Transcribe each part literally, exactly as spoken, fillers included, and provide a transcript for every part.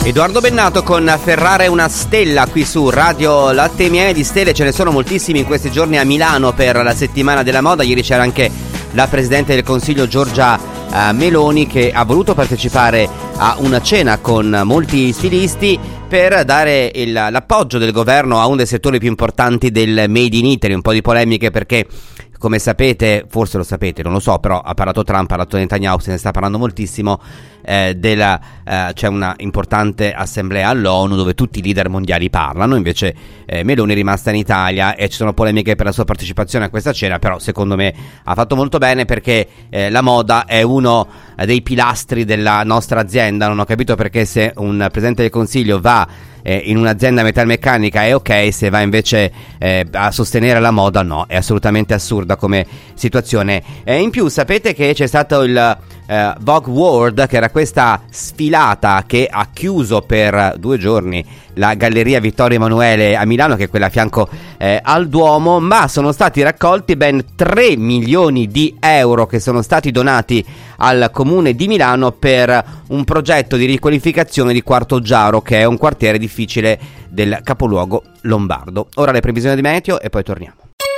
Edoardo Bennato con Ferrare una stella qui su Radio Latte e Miele. Di stelle ce ne sono moltissimi in questi giorni a Milano per la settimana della moda. Ieri c'era anche la Presidente del Consiglio Giorgia uh, Meloni, che ha voluto partecipare a una cena con molti stilisti per dare il, l'appoggio del governo a uno dei settori più importanti del Made in Italy. Un po' di polemiche perché, come sapete, forse lo sapete, non lo so, però ha parlato Trump, ha parlato Netanyahu, se ne sta parlando moltissimo, eh, della, eh, c'è una importante assemblea all'ONU dove tutti i leader mondiali parlano, invece eh, Meloni è rimasta in Italia e ci sono polemiche per la sua partecipazione a questa cena, però secondo me ha fatto molto bene perché eh, la moda è uno dei pilastri della nostra azienda. Non ho capito perché se un Presidente del Consiglio va Eh, in un'azienda metalmeccanica è ok, se va invece eh, a sostenere la moda no, è assolutamente assurda come situazione. Eh, in più sapete che c'è stato il eh, Vogue World, che era questa sfilata che ha chiuso per due giorni la Galleria Vittorio Emanuele a Milano, che è quella a fianco eh, al Duomo, ma sono stati raccolti ben tre milioni di euro che sono stati donati al Comune di Milano per un progetto di riqualificazione di Quarto Giaro, che è un quartiere difficile del capoluogo lombardo. Ora le previsioni di meteo e poi torniamo.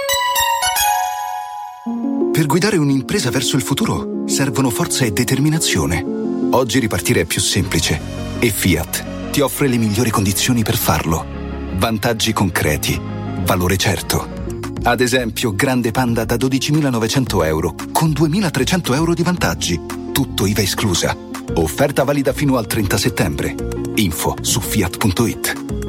Per guidare un'impresa verso il futuro servono forza e determinazione. Oggi ripartire è più semplice e Fiat ti offre le migliori condizioni per farlo. Vantaggi concreti, valore certo. Ad esempio, Grande Panda da dodicimilanovecento euro con duemilatrecento euro di vantaggi. Tutto I V A esclusa. Offerta valida fino al trenta settembre. Info su fiat punto it.